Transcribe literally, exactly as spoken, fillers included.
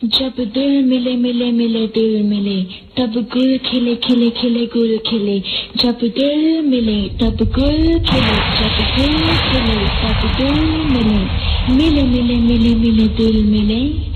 जब दिल मिले मिले मिले दिल मिले तब गुल खिले खिले खिले गुल खिले। जब दिल मिले तब गुल खिले, जब दिल खिले तब दिल मिले। मिले मिले मिले मिले दिल मिले।